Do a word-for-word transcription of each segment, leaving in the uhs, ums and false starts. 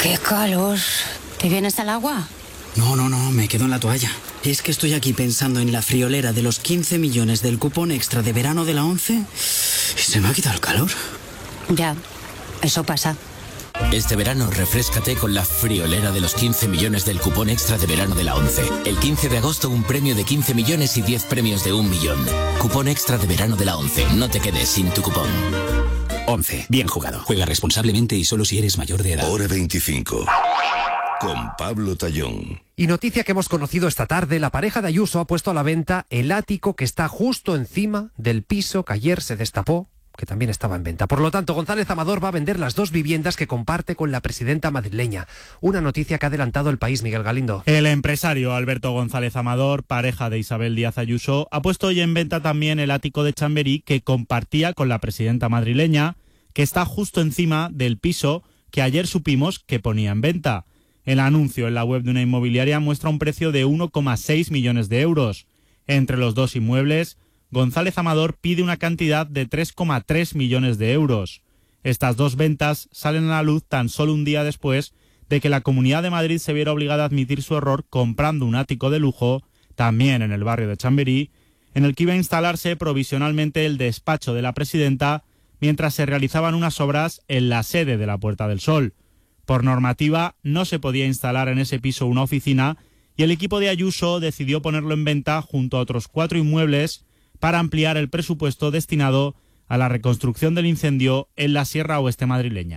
¡Qué calor! ¿Te vienes al agua? No, no, no, me quedo en la toalla. Es que estoy aquí pensando en la friolera de los quince millones del cupón extra de verano de la ONCE y se me ha quitado el calor. Ya, eso pasa. Este verano refréscate con la friolera de los quince millones del cupón extra de verano de la ONCE. El quince de agosto un premio de quince millones y diez premios de un millón. Cupón extra de verano de la ONCE. No te quedes sin tu cupón. ONCE. Bien jugado. Juega responsablemente y solo si eres mayor de edad. Hora veinticinco. Con Pablo Tallón. Y noticia que hemos conocido esta tarde, la pareja de Ayuso ha puesto a la venta el ático que está justo encima del piso que ayer se destapó, que también estaba en venta. Por lo tanto, González Amador va a vender las dos viviendas que comparte con la presidenta madrileña. Una noticia que ha adelantado El País, Miguel Galindo. El empresario Alberto González Amador, pareja de Isabel Díaz Ayuso, ha puesto hoy en venta también el ático de Chamberí que compartía con la presidenta madrileña, que está justo encima del piso que ayer supimos que ponía en venta. El anuncio en la web de una inmobiliaria muestra un precio de uno coma seis millones de euros. Entre los dos inmuebles, González Amador pide una cantidad de tres coma tres millones de euros. Estas dos ventas salen a la luz tan solo un día después de que la Comunidad de Madrid se viera obligada a admitir su error comprando un ático de lujo, también en el barrio de Chamberí, en el que iba a instalarse provisionalmente el despacho de la presidenta mientras se realizaban unas obras en la sede de la Puerta del Sol. Por normativa, no se podía instalar en ese piso una oficina y el equipo de Ayuso decidió ponerlo en venta junto a otros cuatro inmuebles para ampliar el presupuesto destinado a la reconstrucción del incendio en la Sierra Oeste madrileña.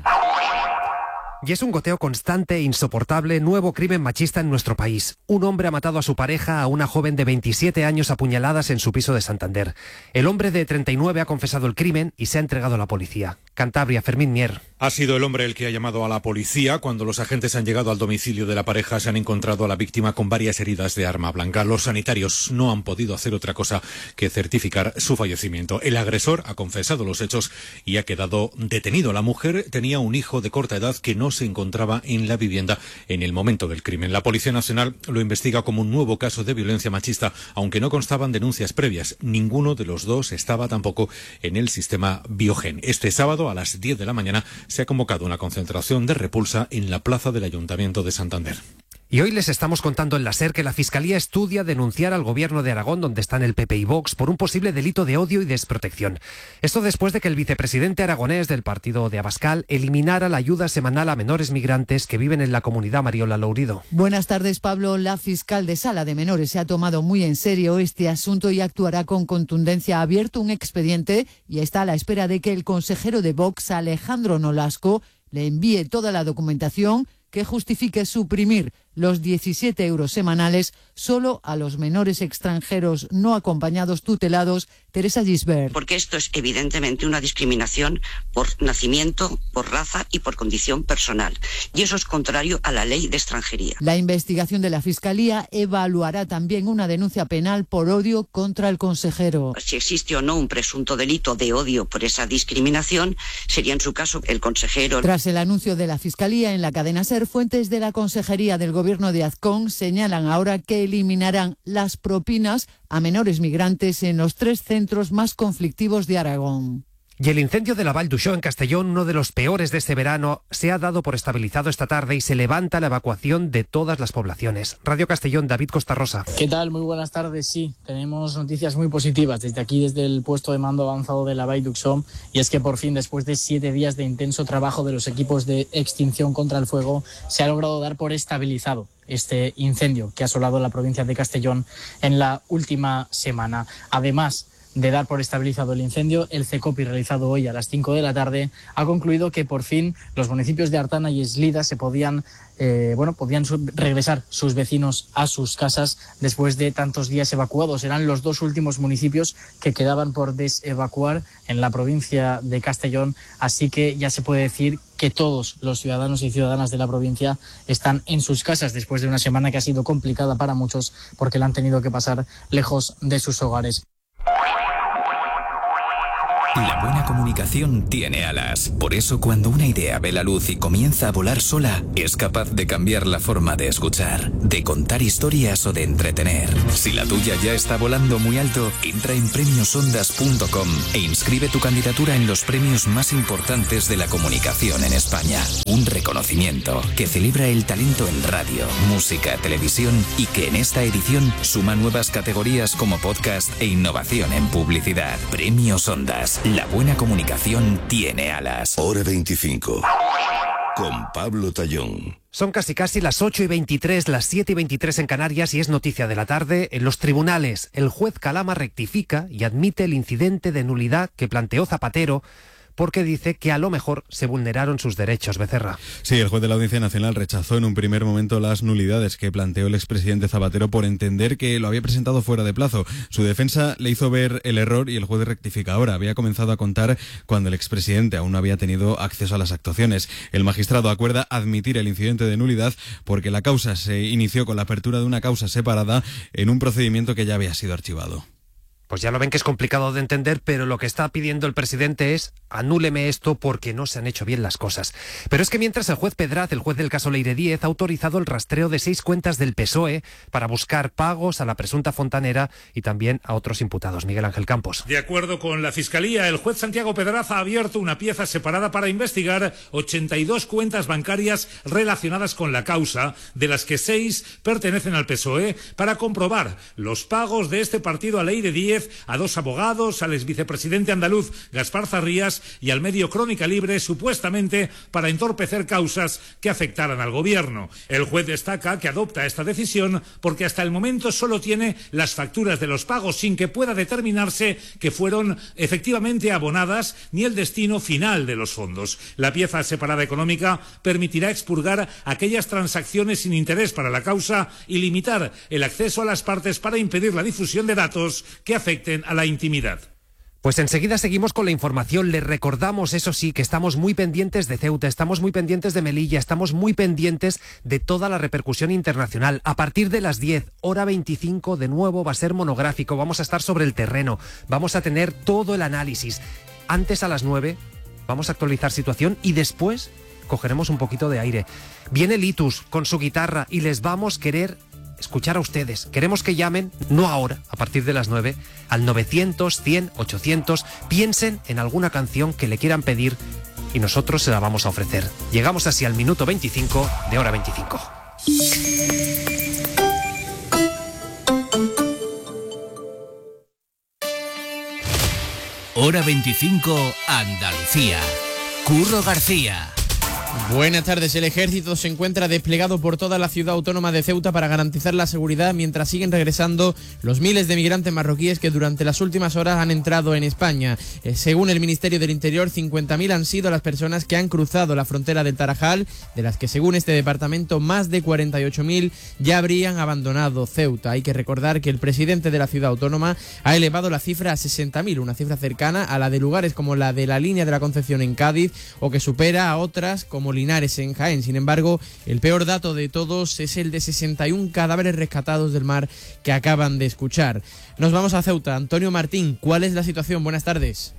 Y es un goteo constante e insoportable, nuevo crimen machista en nuestro país. Un hombre ha matado a su pareja, a una joven de veintisiete años, a puñaladas en su piso de Santander. El hombre de treinta y nueve ha confesado el crimen y se ha entregado a la policía. Cantabria, Fermín Mier. Ha sido el hombre el que ha llamado a la policía. Cuando los agentes han llegado al domicilio de la pareja, se han encontrado a la víctima con varias heridas de arma blanca. Los sanitarios no han podido hacer otra cosa que certificar su fallecimiento. El agresor ha confesado los hechos y ha quedado detenido. La mujer tenía un hijo de corta edad que no se encontraba en la vivienda en el momento del crimen. La Policía Nacional lo investiga como un nuevo caso de violencia machista, aunque no constaban denuncias previas. Ninguno de los dos estaba tampoco en el sistema Biogen. Este sábado a las diez de la mañana se ha convocado una concentración de repulsa en la plaza del Ayuntamiento de Santander. Y hoy les estamos contando en la SER que la Fiscalía estudia denunciar al Gobierno de Aragón, donde están el P P y Vox, por un posible delito de odio y desprotección. Esto después de que el vicepresidente aragonés del partido de Abascal eliminara la ayuda semanal a menores migrantes que viven en la comunidad. Mariola Lourido. Buenas tardes, Pablo. La fiscal de Sala de Menores se ha tomado muy en serio este asunto y actuará con contundencia. Ha abierto un expediente y está a la espera de que el consejero de Vox, Alejandro Nolasco, le envíe toda la documentación que justifique suprimir los diecisiete euros semanales solo a los menores extranjeros no acompañados tutelados. Teresa Gisbert. Porque esto es evidentemente una discriminación por nacimiento, por raza y por condición personal. Y eso es contrario a la ley de extranjería. La investigación de la Fiscalía evaluará también una denuncia penal por odio contra el consejero. Si existe o no un presunto delito de odio por esa discriminación, sería en su caso el consejero. Tras el anuncio de la Fiscalía en la cadena SER, fuentes de la Consejería del Gobierno de Azcón señalan ahora que eliminarán las propinas a menores migrantes en los tres centros más conflictivos de Aragón. Y el incendio de la Vall d'Uixó en Castellón, uno de los peores de este verano, se ha dado por estabilizado esta tarde y se levanta la evacuación de todas las poblaciones. Radio Castellón, David Costarrosa. ¿Qué tal? Muy buenas tardes. Sí, tenemos noticias muy positivas desde aquí, desde el puesto de mando avanzado de la Vall d'Uixó, y es que por fin, después de siete días de intenso trabajo de los equipos de extinción contra el fuego, se ha logrado dar por estabilizado este incendio que ha asolado la provincia de Castellón en la última semana. Además de dar por estabilizado el incendio, el CECOPI, realizado hoy a las cinco de la tarde, ha concluido que por fin los municipios de Artana y Eslida se podían, eh, bueno, podían su- regresar sus vecinos a sus casas después de tantos días evacuados. Eran los dos últimos municipios que quedaban por desevacuar en la provincia de Castellón, así que ya se puede decir que todos los ciudadanos y ciudadanas de la provincia están en sus casas después de una semana que ha sido complicada para muchos porque la han tenido que pasar lejos de sus hogares. La buena comunicación tiene alas. Por eso, cuando una idea ve la luz y comienza a volar sola, es capaz de cambiar la forma de escuchar, de contar historias o de entretener. Si la tuya ya está volando muy alto, entra en premios ondas punto com e inscribe tu candidatura en los premios más importantes de la comunicación en España. Un reconocimiento que celebra el talento en radio, música, televisión y que en esta edición suma nuevas categorías como podcast e innovación en publicidad. Premios Ondas. La buena comunicación tiene alas. Hora veinticinco. Con Pablo Tallón. Son casi casi las ocho y veintitrés, las siete y veintitrés en Canarias y es noticia de la tarde. En los tribunales, el juez Calama rectifica y admite el incidente de nulidad que planteó Zapatero, porque dice que a lo mejor se vulneraron sus derechos. Becerra. Sí, el juez de la Audiencia Nacional rechazó en un primer momento las nulidades que planteó el expresidente Zapatero por entender que lo había presentado fuera de plazo. Su defensa le hizo ver el error y el juez rectifica ahora. Había comenzado a contar cuando el expresidente aún no había tenido acceso a las actuaciones. El magistrado acuerda admitir el incidente de nulidad porque la causa se inició con la apertura de una causa separada en un procedimiento que ya había sido archivado. Pues ya lo ven que es complicado de entender, pero lo que está pidiendo el presidente es anúleme esto porque no se han hecho bien las cosas. Pero es que mientras el juez Pedraz, el juez del caso Leire Díez, ha autorizado el rastreo de seis cuentas del P S O E para buscar pagos a la presunta fontanera y también a otros imputados. Miguel Ángel Campos. De acuerdo con la Fiscalía, el juez Santiago Pedraz ha abierto una pieza separada para investigar ochenta y dos cuentas bancarias relacionadas con la causa, de las que seis pertenecen al P S O E, para comprobar los pagos de este partido a Leire Díez, a dos abogados, al exvicepresidente andaluz Gaspar Zarrías y al medio Crónica Libre, supuestamente para entorpecer causas que afectaran al gobierno. El juez destaca que adopta esta decisión porque hasta el momento solo tiene las facturas de los pagos, sin que pueda determinarse que fueron efectivamente abonadas ni el destino final de los fondos. La pieza separada económica permitirá expurgar aquellas transacciones sin interés para la causa y limitar el acceso a las partes para impedir la difusión de datos que afecten a la intimidad. Pues enseguida seguimos con la información. Les recordamos, eso sí, que estamos muy pendientes de Ceuta, estamos muy pendientes de Melilla, estamos muy pendientes de toda la repercusión internacional. A partir de las diez, hora veinticinco, de nuevo va a ser monográfico, vamos a estar sobre el terreno, vamos a tener todo el análisis. Antes, a las nueve, vamos a actualizar situación y después cogeremos un poquito de aire. Viene Litus con su guitarra y les vamos a querer escuchar a ustedes. Queremos que llamen, no ahora, a partir de las nueve, al novecientos, cien, ochocientos. Piensen en alguna canción que le quieran pedir y nosotros se la vamos a ofrecer. Llegamos así al minuto veinticinco de hora veinticinco. Hora veinticinco, Andalucía. Curro García. Buenas tardes. El ejército se encuentra desplegado por toda la ciudad autónoma de Ceuta para garantizar la seguridad mientras siguen regresando los miles de migrantes marroquíes que durante las últimas horas han entrado en España. Eh, según el Ministerio del Interior, cincuenta mil han sido las personas que han cruzado la frontera del Tarajal, de las que según este departamento más de cuarenta y ocho mil ya habrían abandonado Ceuta. Hay que recordar que el presidente de la ciudad autónoma ha elevado la cifra a sesenta mil, una cifra cercana a la de lugares como la de la Línea de la Concepción en Cádiz o que supera a otras como Linares en Jaén. Sin embargo, el peor dato de todos es el de sesenta y uno cadáveres rescatados del mar que acaban de escuchar. Nos vamos a Ceuta. Antonio Martín, ¿cuál es la situación? Buenas tardes.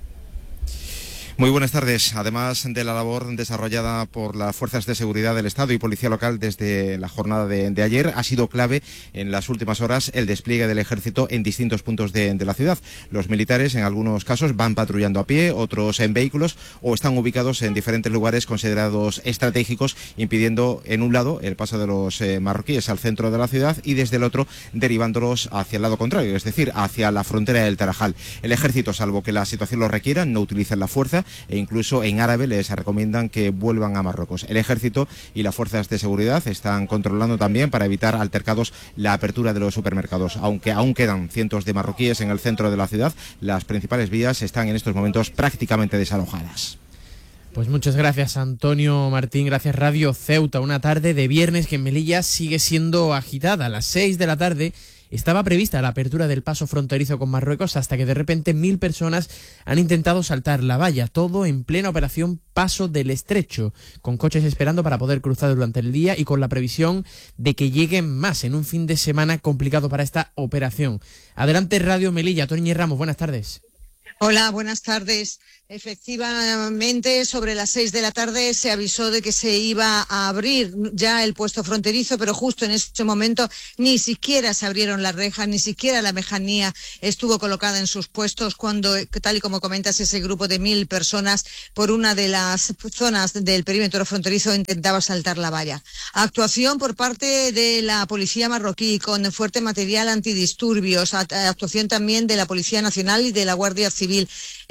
Muy buenas tardes. Además de la labor desarrollada por las fuerzas de seguridad del Estado y Policía Local desde la jornada de, de ayer, ha sido clave en las últimas horas el despliegue del ejército en distintos puntos de, de la ciudad. Los militares en algunos casos van patrullando a pie, otros en vehículos o están ubicados en diferentes lugares considerados estratégicos, impidiendo en un lado el paso de los eh, marroquíes al centro de la ciudad y desde el otro derivándolos hacia el lado contrario, es decir, hacia la frontera del Tarajal. El ejército, salvo que la situación lo requiera, no utiliza la fuerza e incluso en árabe les recomiendan que vuelvan a Marruecos. El ejército y las fuerzas de seguridad están controlando también para evitar altercados la apertura de los supermercados. Aunque aún quedan cientos de marroquíes en el centro de la ciudad, las principales vías están en estos momentos prácticamente desalojadas. Pues muchas gracias, Antonio Martín. Gracias, Radio Ceuta. Una tarde de viernes que en Melilla sigue siendo agitada. A las seis de la tarde estaba prevista la apertura del paso fronterizo con Marruecos hasta que de repente mil personas han intentado saltar la valla, todo en plena operación Paso del Estrecho, con coches esperando para poder cruzar durante el día y con la previsión de que lleguen más en un fin de semana complicado para esta operación. Adelante, Radio Melilla. Toñi Ramos, buenas tardes. Hola, buenas tardes. Efectivamente, sobre las seis de la tarde se avisó de que se iba a abrir ya el puesto fronterizo, pero justo en ese momento ni siquiera se abrieron las rejas, ni siquiera la mejanía estuvo colocada en sus puestos cuando, tal y como comentas, ese grupo de mil personas por una de las zonas del perímetro fronterizo intentaba saltar la valla. Actuación por parte de la policía marroquí con fuerte material antidisturbios, actuación también de la Policía Nacional y de la Guardia Civil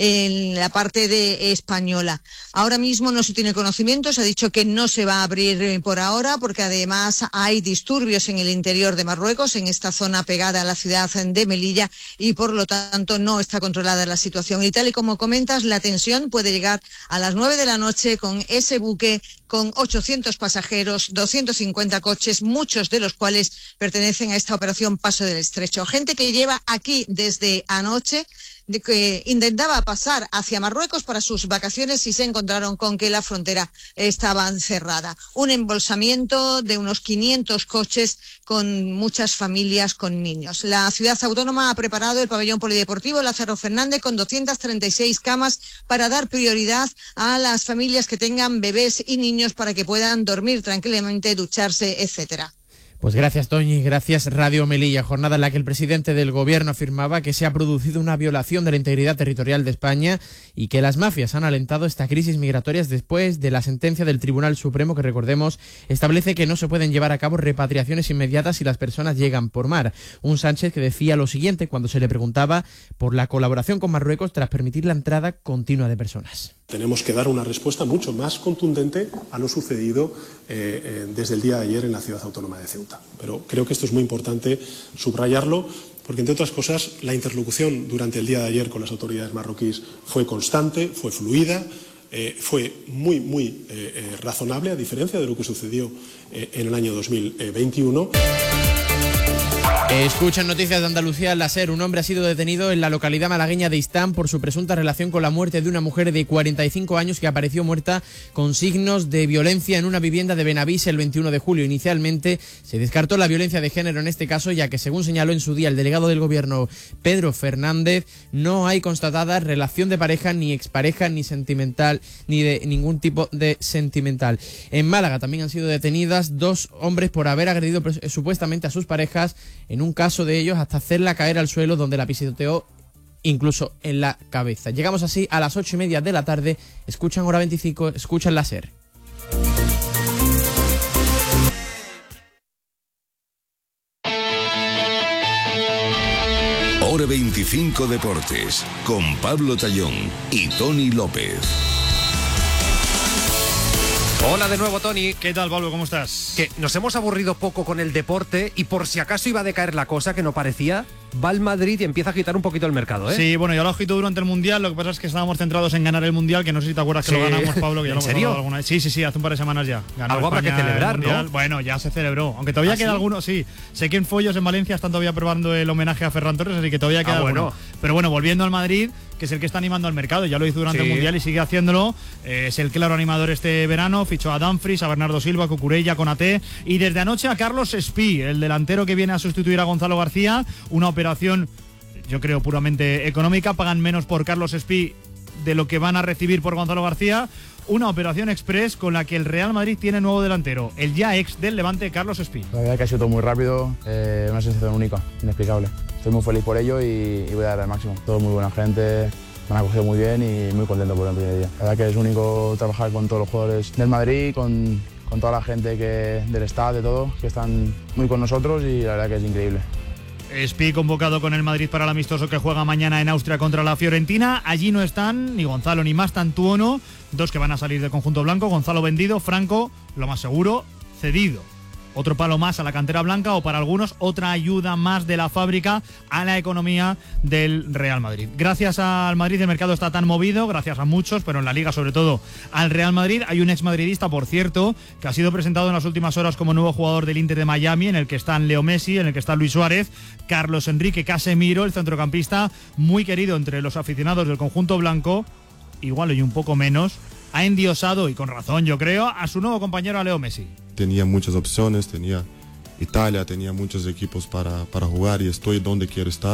en la parte de española. Ahora mismo no se tiene conocimiento, se ha dicho que no se va a abrir por ahora porque además hay disturbios en el interior de Marruecos, en esta zona pegada a la ciudad de Melilla, y por lo tanto no está controlada la situación. Y tal y como comentas, la tensión puede llegar a las nueve de la noche con ese buque con ochocientos pasajeros, doscientos cincuenta coches, muchos de los cuales pertenecen a esta operación Paso del Estrecho. Gente que lleva aquí desde anoche, de que intentaba pasar hacia Marruecos para sus vacaciones y se encontraron con que la frontera estaba cerrada. Un embolsamiento de unos quinientos coches con muchas familias con niños. La ciudad autónoma ha preparado el pabellón polideportivo Lázaro Fernández con doscientas treinta y seis camas para dar prioridad a las familias que tengan bebés y niños para que puedan dormir tranquilamente, ducharse, etcétera. Pues gracias, Toñi, gracias Radio Melilla, jornada en la que el presidente del gobierno afirmaba que se ha producido una violación de la integridad territorial de España y que las mafias han alentado esta crisis migratoria después de la sentencia del Tribunal Supremo que, recordemos, establece que no se pueden llevar a cabo repatriaciones inmediatas si las personas llegan por mar. Un Sánchez que decía lo siguiente cuando se le preguntaba por la colaboración con Marruecos tras permitir la entrada continua de personas. Tenemos que dar una respuesta mucho más contundente a lo sucedido eh, eh, desde el día de ayer en la ciudad autónoma de Ceuta. Pero creo que esto es muy importante subrayarlo, porque entre otras cosas la interlocución durante el día de ayer con las autoridades marroquíes fue constante, fue fluida, eh, fue muy, muy eh, eh, razonable, a diferencia de lo que sucedió eh, en el año dos mil veintiuno. Escuchan noticias de Andalucía. La SER, un hombre ha sido detenido en la localidad malagueña de Istán por su presunta relación con la muerte de una mujer de cuarenta y cinco años que apareció muerta con signos de violencia en una vivienda de Benavís el veintiuno de julio. Inicialmente se descartó la violencia de género en este caso, ya que según señaló en su día el delegado del gobierno Pedro Fernández, no hay constatada relación de pareja, ni expareja, ni sentimental, ni de ningún tipo de sentimental. En Málaga también han sido detenidas dos hombres por haber agredido supuestamente a sus parejas, en un caso de ellos hasta hacerla caer al suelo, donde la pisoteó incluso en la cabeza. Llegamos así a las ocho y media de la tarde. Escuchan Hora veinticinco, escuchan la SER. Hora veinticinco Deportes, con Pablo Tallón y Tony López. Hola de nuevo, Tony. ¿Qué tal, Pablo? ¿Cómo estás? Que nos hemos aburrido poco con el deporte y por si acaso iba a decaer la cosa, que no parecía, va el Madrid y empieza a agitar un poquito el mercado, ¿eh? Sí, bueno, ya lo agitó durante el Mundial, lo que pasa es que estábamos centrados en ganar el Mundial, que no sé si te acuerdas que sí. Lo ganamos, Pablo, que ya ¿En lo hemos serio? hablado alguna vez. Sí, sí, sí, hace un par de semanas ya. Ganó Algo habrá que celebrar, ¿no? Bueno, ya se celebró, aunque todavía ¿Ah, queda sí? alguno, sí. Sé que en Follos, en Valencia, están todavía probando el homenaje a Ferran Torres, así que todavía queda ah, alguno. Bueno. Pero bueno, volviendo al Madrid, que es el que está animando al mercado, ya lo hizo durante sí. el Mundial y sigue haciéndolo, eh, es el claro animador este verano, fichó a Dumfries, a Bernardo Silva, a Cucurella, Konaté, y desde anoche a Carlos Espí, el delantero que viene a sustituir a Gonzalo García, una operación, yo creo, puramente económica, pagan menos por Carlos Espí de lo que van a recibir por Gonzalo García, una operación express con la que el Real Madrid tiene nuevo delantero, el ya ex del Levante, Carlos Espí. La verdad que ha sido todo muy rápido, eh, una sensación única, inexplicable. Estoy muy feliz por ello y, y voy a dar el máximo. Todo muy buena gente, me han acogido muy bien y muy contento por el primer día. La verdad que es único trabajar con todos los jugadores del Madrid, con, con toda la gente que, del staff, de todo, que están muy con nosotros y la verdad que es increíble. Espí convocado con el Madrid para el amistoso que juega mañana en Austria contra la Fiorentina. Allí no están ni Gonzalo ni Mastantuono, dos que van a salir del conjunto blanco. Gonzalo vendido, Franco, lo más seguro, cedido. Otro palo más a la cantera blanca o para algunos otra ayuda más de la fábrica a la economía del Real Madrid. Gracias al Madrid el mercado está tan movido, gracias a muchos, pero en la Liga sobre todo al Real Madrid. Hay un exmadridista, por cierto, que ha sido presentado en las últimas horas como nuevo jugador del Inter de Miami, en el que están Leo Messi, en el que está Luis Suárez, Carlos Enrique Casemiro, el centrocampista muy querido entre los aficionados del conjunto blanco, igual y un poco menos, ha endiosado, y con razón yo creo, a su nuevo compañero, a Leo Messi. Tenía muchas opciones, tenía Italia, tenía muchos equipos para, para jugar y estoy donde quiero estar.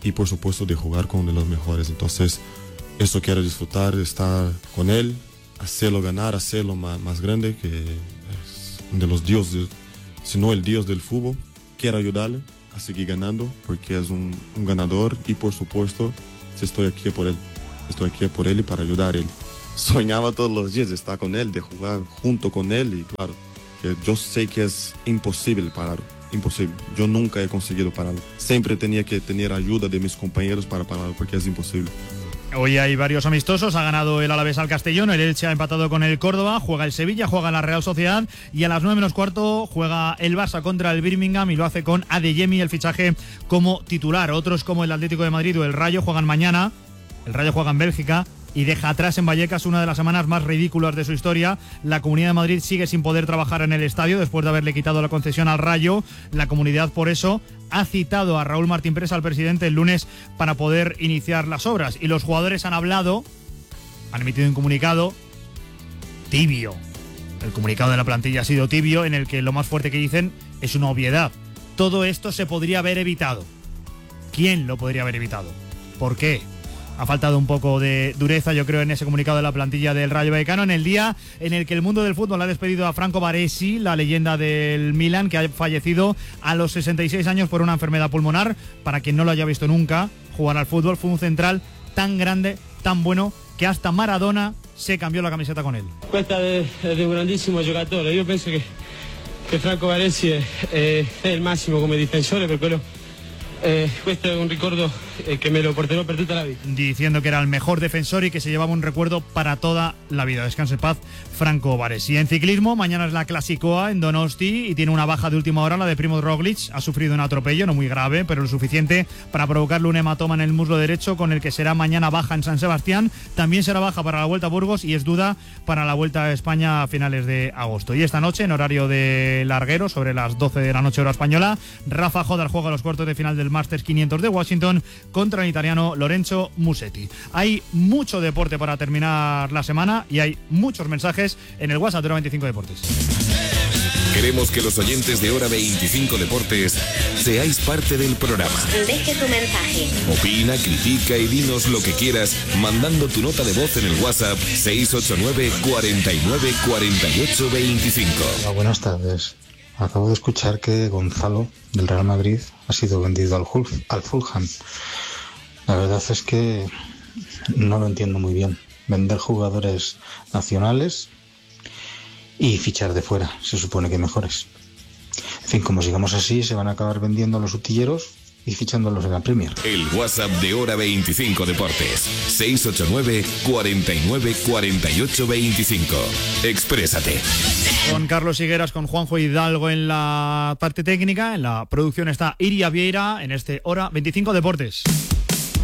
y por supuesto de jugar con uno de los mejores. Entonces, eso quiero disfrutar, estar con él, hacerlo ganar, hacerlo más, más grande, que es uno de los dioses, si no el dios del fútbol. Quiero ayudarle a seguir ganando porque es un, un ganador y por supuesto estoy aquí por él, estoy aquí por él y para ayudar a él. Soñaba todos los días de estar con él, de jugar junto con él y claro, que yo sé que es imposible pararlo, imposible. Yo nunca he conseguido pararlo. Siempre tenía que tener ayuda de mis compañeros para pararlo porque es imposible. Hoy hay varios amistosos, ha ganado el Alavés al Castellón, el Elche ha empatado con el Córdoba, juega el Sevilla, juega la Real Sociedad y a las nueve menos cuarto juega el Barça contra el Birmingham y lo hace con Adeyemi, el fichaje como titular. Otros como el Atlético de Madrid o el Rayo juegan mañana, el Rayo juega en Bélgica y deja atrás en Vallecas una de las semanas más ridículas de su historia. La Comunidad de Madrid sigue sin poder trabajar en el estadio después de haberle quitado la concesión al Rayo. La comunidad por eso ha citado a Raúl Martín Presa, al presidente, el lunes para poder iniciar las obras. Y los jugadores han hablado, han emitido un comunicado tibio. El comunicado de la plantilla ha sido tibio, en el que lo más fuerte que dicen es una obviedad. Todo esto se podría haber evitado. ¿Quién lo podría haber evitado? ¿Por qué? Ha faltado un poco de dureza, yo creo, en ese comunicado de la plantilla del Rayo Vallecano, en el día en el que el mundo del fútbol ha despedido a Franco Baresi, la leyenda del Milan, que ha fallecido a los sesenta y seis años por una enfermedad pulmonar. Para quien no lo haya visto nunca jugar al fútbol, fue un central tan grande, tan bueno, que hasta Maradona se cambió la camiseta con él. Cuesta de, de un grandissimo giocatore. Io penso che, che Franco Baresi è, è, è il massimo come difensore, per quello Eh, questo è un ricordo eh, que me lo porterò per tutta la vida. Diciendo que era el mejor defensor y que se llevaba un recuerdo para toda la vida. Descanse en paz, Franco Baresi. En ciclismo, mañana es la Clasicoa en Donosti y tiene una baja de última hora, la de Primoz Roglic. Ha sufrido un atropello, no muy grave, pero lo suficiente para provocarle un hematoma en el muslo derecho, con el que será mañana baja en San Sebastián. También será baja para la Vuelta a Burgos y es duda para la Vuelta a España a finales de agosto. Y esta noche, en horario de larguero, sobre las doce de la noche hora española, Rafa Jodar juega los cuartos de final del Masters quinientos de Washington contra el italiano Lorenzo Musetti. Hay mucho deporte para terminar la semana y hay muchos mensajes en el WhatsApp de Hora veinticinco Deportes. Queremos que los oyentes de Hora veinticinco Deportes seáis parte del programa. Deje tu mensaje. Opina, critica y dinos lo que quieras mandando tu nota de voz en el WhatsApp seis ocho nueve, cuatro nueve, cuatro ocho dos cinco. Hola, buenas tardes. Acabo de escuchar que Gonzalo del Real Madrid ha sido vendido al, Hulf, al Fulham. La verdad es que no lo entiendo muy bien. Vender jugadores nacionales y fichar de fuera, se supone que mejores. En fin, como sigamos así, se van a acabar vendiendo a los utilleros y fichándolos en la Premier. El WhatsApp de Hora veinticinco Deportes, seis ocho nueve, cuatro nueve, cuatro ocho dos cinco. Exprésate. Con Carlos Higueras, con Juanjo Hidalgo en la parte técnica, en la producción está Iria Vieira en este Hora veinticinco Deportes.